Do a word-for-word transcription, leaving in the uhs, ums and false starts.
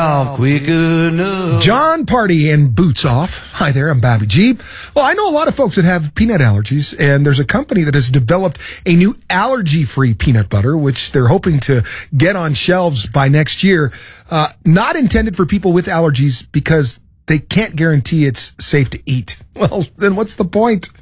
off quick enough. John Party and Boots Off. Hi there, I'm Bobby G. Well, I know a lot of folks that have peanut allergies, and there's a company that has developed a new allergy-free peanut butter, which they're hoping to get on shelves by next year. Uh, not intended for people with allergies because they can't guarantee it's safe to eat. Well, then what's the point?